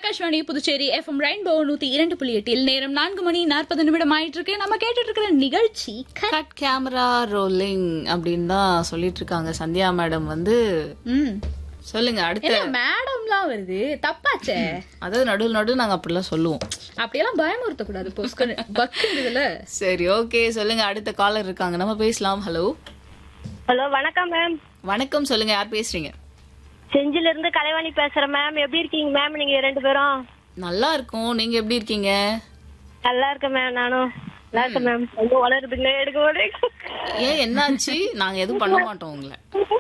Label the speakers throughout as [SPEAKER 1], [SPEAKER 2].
[SPEAKER 1] Akashvani Puducherry FM rainbow 102.8 நேரம் 4:40 ஆயிட்டு இருக்கு. நம்ம கேட்டுட்டு இருக்கிற நிகழ்ச்சி
[SPEAKER 2] கட் கேமரா ரோலிங் அப்படின்னு தான் சொல்லிட்டு இருக்காங்க சந்தியா மேடம் வந்து. சொல்லுங்க அடுத்த
[SPEAKER 1] மேடம்லாம் வருது தப்பாச்சே.
[SPEAKER 2] அதாவது நடுவில் நாங்க அப்படிலாம் சொல்லுவோம்.
[SPEAKER 1] அப்படியெல்லாம் பயமுறுத்த கூடாது.
[SPEAKER 2] சரி ஓகே சொல்லுங்க அடுத்த காலர் இருக்காங்க நம்ம பேசலாம். ஹலோ
[SPEAKER 3] ஹலோ வணக்கம் மேம்.
[SPEAKER 2] வணக்கம் சொல்லுங்க யார் பேசுறீங்க?
[SPEAKER 3] செஞ்சில இருந்து கலைவாணி பேசுறேன் மேம். எப்படி இருக்கீங்க மேம் நீங்க ரெண்டு பேரும்?
[SPEAKER 2] நல்லா இருக்கும். நீங்க எப்படி இருக்கீங்க?
[SPEAKER 3] நல்லா இருக்கேன் மேம். நானும் நல்லா இருக்கேன் மேம். ரொம்ப வளருதுங்க எடுக்க முடியும்.
[SPEAKER 2] ஏன் என்னாச்சு? நாங்க எதுவும் பண்ண மாட்டோம் உங்களை.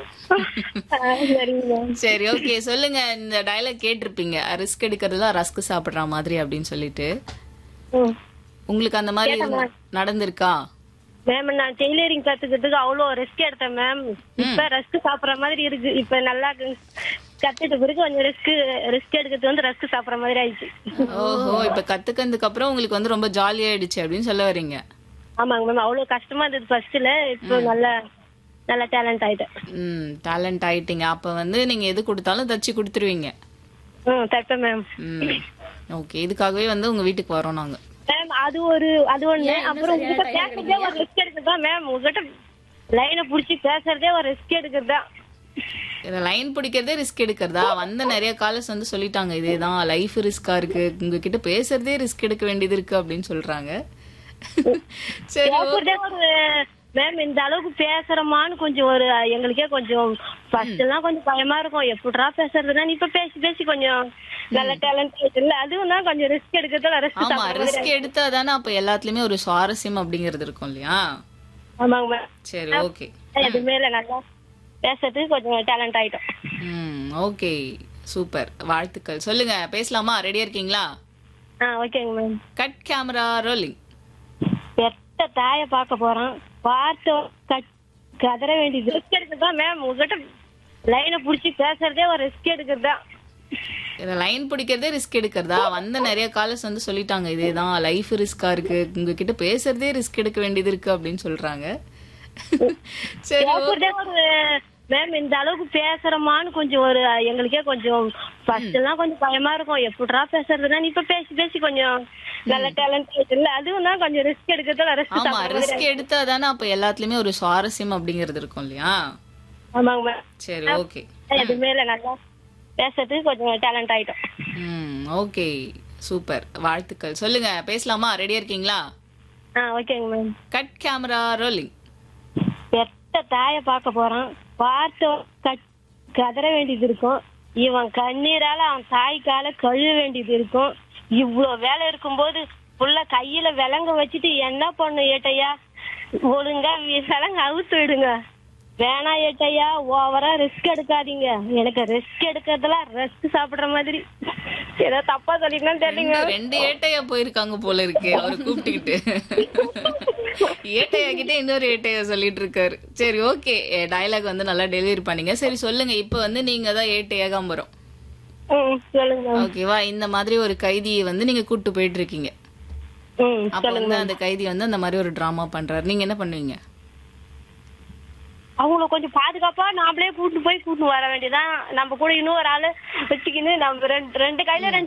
[SPEAKER 3] சரிங்க மேம்.
[SPEAKER 2] சரி ஓகே சொல்லுங்க. இந்த டயலாக் கேட்டிருப்பீங்க, ரிஸ்க் எடுக்கிறதுல ரஸ்க் சாப்பிடுற மாதிரி அப்படின்னு சொல்லிட்டு. உங்களுக்கு அந்த மாதிரி நடந்திருக்கா?
[SPEAKER 3] மேம் நான் டெய்லரிங் கத்துக்கிறதுக்கு அவ்வளோ ரிஸ்க் எடுத்தேன் மேம். இப்ப ரிஸ்க் சாப்பிடுற மாதிரி இருக்கு. இப்ப நல்லா கத்துட்டு பிறகு கொஞ்சம் ரிஸ்க் எடுக்கிறது வந்து ரிஸ்க் சாப்பிடுற மாதிரி ஆயிடுச்சு.
[SPEAKER 2] ஓஹோ இப்ப கத்துக்கிறதுக்கு அப்புறம் உங்களுக்கு வந்து ரொம்ப ஜாலியா ஆயிடுச்சு அப்படின்னு சொல்ல வரீங்க.
[SPEAKER 3] ஆமாங்க மேம். அவ்வளவு கஷ்டமா இருந்தது ஃபர்ஸ்ட்ல. இப்போ நல்ல டேலண்ட் ஆயிட்டேன்.
[SPEAKER 2] டேலண்ட் ஆயிட்டீங்க. அப்ப வந்து நீங்க எது கொடுத்தாலும் தச்சு கொடுத்துருவீங்க.
[SPEAKER 3] தப்பேன் மேம்.
[SPEAKER 2] ஓகே இதுக்காகவே வந்து உங்க வீட்டுக்கு வரோம் நாங்க.
[SPEAKER 3] மேம் அது ஒண்ணு. அப்புறம் உங்ககிட்ட பேசுறதே ஒரு ரிஸ்க் எடுக்கிறதா மேம். உங்ககிட்ட லைனை புடிச்சு பேசுறதே ஒரு ரிஸ்க் எடுக்கிறதா.
[SPEAKER 2] லைன் பிடிக்கிறதே ரிஸ்க் எடுக்கிறதா? வந்த நிறைய காலர்ஸ் வந்து சொல்லிட்டாங்க இதேதான், லைஃப் ரிஸ்கா இருக்கு, உங்ககிட்ட பேசுறதே ரிஸ்க் எடுக்க வேண்டியது இருக்கு அப்படின்னு சொல்றாங்க. சரி
[SPEAKER 3] ஒரு மேம் இந்த அளவுக்கு பேசுறமான்னு கொஞ்சம் ஒரு எங்களுக்கே கொஞ்சம் ஃபர்ஸ்ட் எல்லாம் கொஞ்சம் பயமா இருக்கும். எப்படிடா பேசுறதுன்னா இப்ப பேசி கொஞ்சம் நல்ல டேலண்ட் இல்ல. அதுவும் தான் கொஞ்சம் ரிஸ்க் எடுக்கிறதுல
[SPEAKER 2] ஆமா ரிஸ்க் எடுத்தா தானே அப்ப எல்லாத்துலயுமே ஒரு சுவாரஸ்யம் அப்படிங்கறது இருக்கும் இல்லையா?
[SPEAKER 3] ஆமாங்க மேம்.
[SPEAKER 2] சரி ஓகே
[SPEAKER 3] எதுவுமே இல்ல நல்லா பேசுறதுக்கு கொஞ்சம் டேலண்ட் ஆயிட்டோம்.
[SPEAKER 2] ஓகே சூப்பர் வாழ்த்துக்கள். சொல்லுங்க பேசலாமா? ரெடியா இருக்கீங்களா?
[SPEAKER 3] ஓகேங்க மேம்.
[SPEAKER 2] Cut camera rolling.
[SPEAKER 3] பெத்த தாய பார்க்க போறான். பார்த்து கதற வேண்டியது ரிஸ்க் எடுக்கிறதா மேம். உங்ககிட்ட லைனை புடிச்சு பேசுறதே ஒரு ரிஸ்க் எடுக்கிறதா.
[SPEAKER 2] லைன் பிடிக்கிறதே ரிஸ்க் எடுக்கிறதா? வந்த நிறைய காலர்ஸ் வந்து சொல்லிட்டாங்க இதேதான், லைஃப் ரிஸ்கா இருக்கு, உங்ககிட்ட பேசுறதே ரிஸ்க் எடுக்க வேண்டியது இருக்கு அப்படின்னு சொல்றாங்க. சரி
[SPEAKER 3] ஒரு மேம் இந்த அளவுக்கு பேசுறமான்னு கொஞ்சம் ஒரு எங்களுக்கே கொஞ்சம் ஃபர்ஸ்ட் எல்லாம் கொஞ்சம் பயமா இருக்கும். எப்படிடா பேசுறதுன்னா இப்ப பேசி கொஞ்சம் நல்ல டேலண்ட் இல்ல. அதுவும் தான் கொஞ்சம் ரிஸ்க் எடுக்கிறதுல
[SPEAKER 2] ஆமா ரிஸ்க் எடுத்தா தானே அப்ப எல்லாத்துலயுமே ஒரு சுவாரஸ்யம் அப்படிங்கறது இருக்கும் இல்லையா?
[SPEAKER 3] ஆமாங்க மேம்.
[SPEAKER 2] சரி ஓகே
[SPEAKER 3] எதுவுமே இல்ல நல்லா பேசுறதுக்கு கொஞ்சம் டேலண்ட் ஆயிட்டோம்.
[SPEAKER 2] ஓகே சூப்பர் வாழ்த்துக்கள். சொல்லுங்க பேசலாமா? ரெடியா இருக்கீங்களா?
[SPEAKER 3] ஓகேங்க மேம்.
[SPEAKER 2] Cut camera rolling.
[SPEAKER 3] பெத்த தாய பார்க்க போறான். பார்த்து கதற வேண்டியது இருக்கும். இவன் கண்ணீரால அவன் தாய்க்கால கழுவ வேண்டியது இருக்கும். இவ்வளவு வேலை இருக்கும்போது புள்ள கையில விலங்க வச்சுட்டு என்ன பண்ணும் ஏட்டையா? ஒழுங்கா விலங்க அவுத்து விடுங்க. வேணா ஏட்டையா ஓவரா ரிஸ்க் எடுக்காதீங்க. எனக்கு ரிஸ்க் எடுக்கிறதுல ரெஸ்க் சாப்பிடுற மாதிரி. ஏதோ தப்பா சொல்லிட்டுனா தெரியல.
[SPEAKER 2] 2 ஏட்டையா போயிருக்காங்க போல இருக்கு அவரு கூப்பிட்டுக்கிட்டு. ஏட்டையா கிட்ட இன்னொரு ஏட்டையா சொல்லிட்டு இருக்காரு. சரி ஓகே டயலாக் வந்து நல்லா டெலிவரி பண்ணீங்க. சரி சொல்லுங்க இப்ப வந்து நீங்க தான் ஏட்டையாக வரும். ஓகேவா? இந்த மாதிரி ஒரு கைதியை வந்து நீங்க கூட்டு போயிட்டு இருக்கீங்க. அப்ப வந்து அந்த கைதி வந்து அந்த மாதிரி ஒரு டிராமா பண்றாரு. நீங்க என்ன பண்ணுவீங்க?
[SPEAKER 3] அவங்கள கொஞ்சம் பாதுகாப்பா நாமளே கூட்டு வர வேண்டியதான். நம்ம கூட இன்னொரு ஆளு வச்சுக்கின்னு நம்ம ரெண்டு கையில